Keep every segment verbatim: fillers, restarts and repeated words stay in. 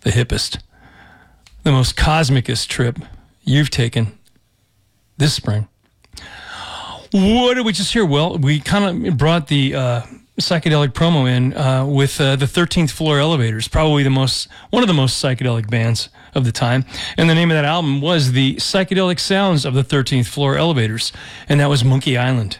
the hippest, the most cosmicest trip you've taken this spring? What did we just hear? Well, we kind of brought the uh, psychedelic promo in uh, with uh, the thirteenth Floor Elevators, probably the most one of the most psychedelic bands of the time. And the name of that album was The Psychedelic Sounds of the thirteenth Floor Elevators, and that was Monkey Island.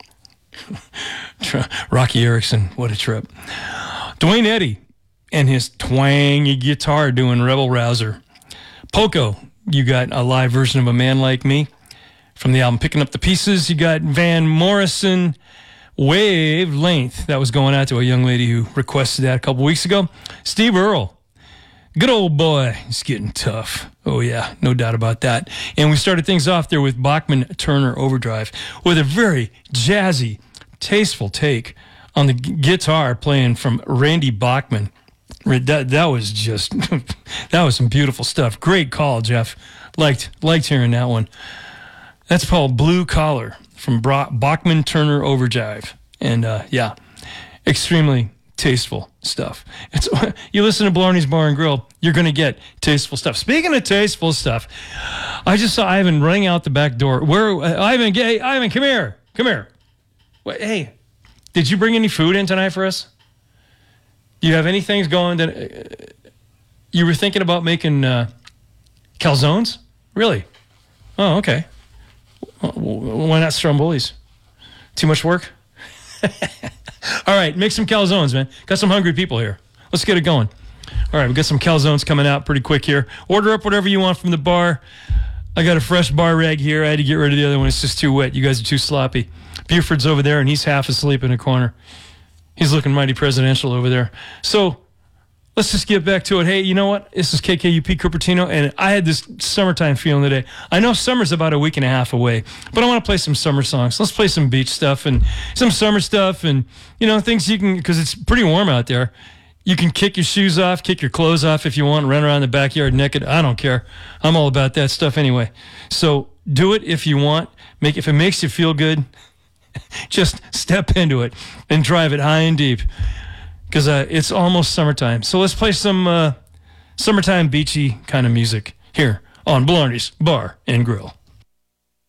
Rocky Erickson, what a trip. Dwayne Eddy and his twangy guitar doing Rebel Rouser. Poco, you got a live version of A Man Like Me from the album Picking Up the Pieces. You got Van Morrison, Wavelength. That was going out to a young lady who requested that a couple weeks ago. Steve Earle, good old boy. He's getting tough. Oh, yeah, no doubt about that. And we started things off there with Bachman Turner Overdrive with a very jazzy, tasteful take on the g- guitar playing from Randy Bachman. That, that was just, that was some beautiful stuff. Great call, Jeff. Liked, liked hearing that one. That's called Blue Collar from Bra- Bachman Turner Overdrive. And uh, yeah, extremely tasteful stuff. It's you listen to Blarney's Bar and Grill, you're going to get tasteful stuff. Speaking of tasteful stuff, I just saw Ivan running out the back door. Where uh, Ivan? Hey, Ivan, come here, come here. Wait, hey, did you bring any food in tonight for us? Do you have any things going that uh, you were thinking about making uh, calzones? Really? Oh, okay. Why not Stromboli's? Too much work? All right, make some calzones, man. Got some hungry people here. Let's get it going. All right, we got some calzones coming out pretty quick here. Order up whatever you want from the bar. I got a fresh bar rag here. I had to get rid of the other one. It's just too wet. You guys are too sloppy. Buford's over there, and he's half asleep in a corner. He's looking mighty presidential over there. So let's just get back to it. Hey, you know what? This is K K U P Cupertino, and I had this summertime feeling today. I know summer's about a week and a half away, but I want to play some summer songs. Let's play some beach stuff and some summer stuff and, you know, things you can, because it's pretty warm out there. You can kick your shoes off, kick your clothes off if you want, run around the backyard naked. I don't care. I'm all about that stuff anyway. So do it if you want. Make If it makes you feel good, just step into it and drive it high and deep. Because uh, it's almost summertime. So let's play some uh, summertime beachy kind of music here on Blarney's Bar and Grill.